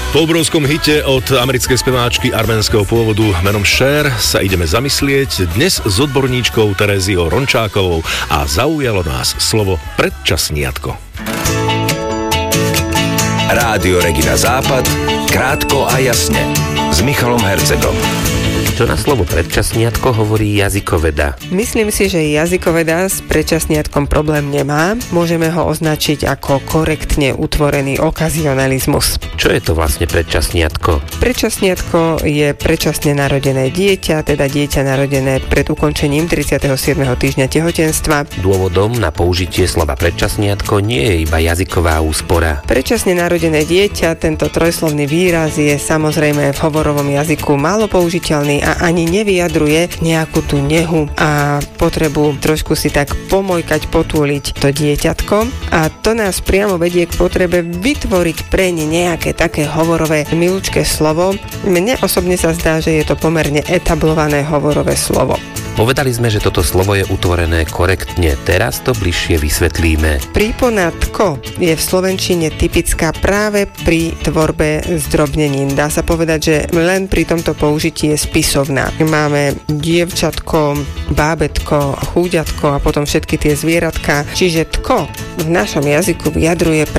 Po obrovskom hite od americkej speváčky arménskeho pôvodu menom Cher sa ideme zamyslieť dnes s odborníčkou Tereziou Rončákovou a zaujalo nás slovo predčasniatko. Rádio Regina Západ, krátko a jasne, s Michalom Hercegom. Čo na slovo predčasniatko hovorí jazykoveda? Myslím si, že jazykoveda s predčasniatkom problém nemá. Môžeme ho označiť ako korektne utvorený okazionalizmus. Čo je to vlastne predčasniatko? Predčasniatko je predčasne narodené dieťa, teda dieťa narodené pred ukončením 37. týždňa tehotenstva. Dôvodom na použitie slova predčasniatko nie je iba jazyková úspora. Predčasne narodené dieťa, tento trojslovný výraz je samozrejme v hovorovom jazyku málo použiteľný a ani nevyjadruje nejakú tú nehu a potrebu trošku si tak pomojkať, potúliť to dieťatko a to nás priamo vedie k potrebe vytvoriť pre ne nejaké také hovorové milučké slovo. Mne osobne sa zdá, že je to pomerne etablované hovorové slovo. Povedali sme, že toto slovo je utvorené korektne. Teraz to bližšie vysvetlíme. Prípona tko je v slovenčine typická práve pri tvorbe zdrobnenín. Dá sa povedať, že len pri tomto použití je spisovná. Máme dievčatko, bábätko, chúďatko a potom všetky tie zvieratka. Čiže tko v našom jazyku vyjadruje